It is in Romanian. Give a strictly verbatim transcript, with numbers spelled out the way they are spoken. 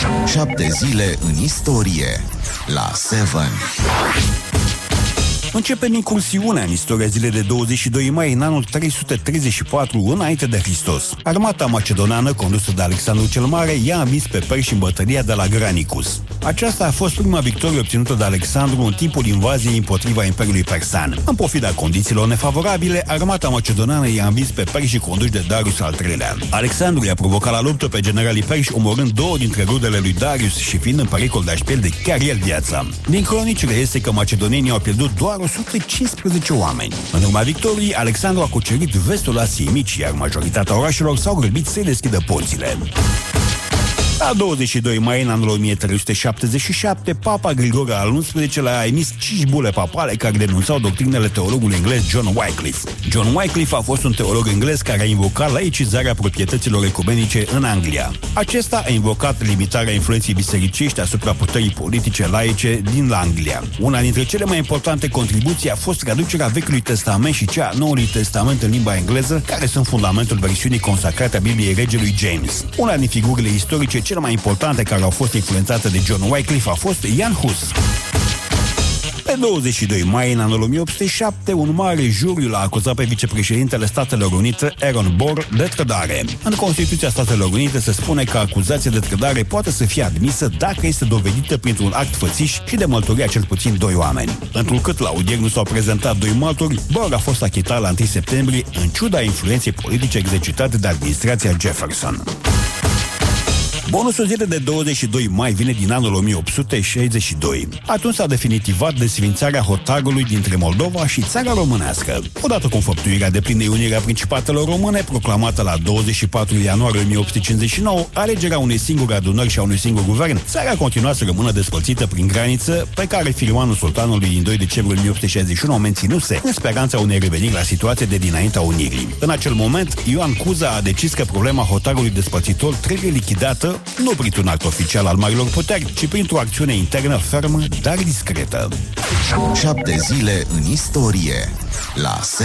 Șapte zile în istorie la Seven. Începem incursiunea în istoria zilei de douăzeci și doi mai în anul trei sute treizeci și patru înainte de Hristos. Armata macedoneană condusă de Alexandru cel Mare i-a învins pe perși în bătălia de la Granicus. Aceasta a fost prima victorie obținută de Alexandru în timpul invaziei împotriva Imperiului Persan. În pofida condițiilor nefavorabile, armata macedoneană i-a învins pe perși conduși de Darius al treilea. Alexandru i-a provocat la luptă pe generalii perși, omorând două dintre rudele lui Darius și fiind în pericol de a-și pierde chiar el viața. Din cronici reiese că macedonienii au pierdut doar o sută cincisprezece oameni. În urma victoriei, Alexandru a cucerit vestul Asiei Mici, iar majoritatea orașelor s-au grăbit să-i deschidă porțile. La douăzeci și doi mai, în anul o mie trei sute șaptezeci și șapte, Papa Grigore al unsprezecelea a emis cinci bule papale care denunțau doctrinele teologului englez John Wycliffe. John Wycliffe a fost un teolog englez care a invocat laicizarea proprietăților ecumenice în Anglia. Acesta a invocat limitarea influenței bisericești asupra puterii politice laice din Anglia. Una dintre cele mai importante contribuții a fost traducerea Vechiului Testament și cea a Noului Testament în limba engleză, care sunt fundamentul versiunii consacrate a Bibliei regelui James. Una din figurile istorice cele mai importante care au fost influențate de John Wycliffe a fost Jan Hus. Pe douăzeci și doi mai, în anul o mie opt sute șapte, un mare juriu l-a acuzat pe vicepreședintele Statelor Unite, Aaron Burr, de trădare. În Constituția Statelor Unite se spune că acuzația de trădare poate să fie admisă dacă este dovedită printr-un act fățiș și de mălturia cel puțin doi oameni. Întrucât la audieri nu s-au prezentat doi martori, Burr a fost achitat la întâi septembrie, în ciuda influenței politice exercitate de administrația Jefferson. Bonusul zilei de douăzeci și doi mai vine din anul o mie opt sute șaizeci și doi. Atunci s-a definitivat desființarea hotarului dintre Moldova și țara românească. Odată cu înfăptuirea de plină unirea Principatelor Române, proclamată la douăzeci și patru ianuarie o mie opt sute cincizeci și nouă, alegerea unei singure adunări și a unui singur guvern, țara continua să rămână despărțită prin graniță, pe care firmanul sultanului din doi decembrie o mie opt sute șaizeci și unu o menținuse, în speranța unei reveniri la situație de dinaintea unirii. În acel moment, Ioan Cuza a decis că problema hotarului despărțitor trebuie lichidată nu printr-un act oficial al marilor puteri, ci printr-o acțiune internă fermă, dar discretă. Șapte zile în istorie la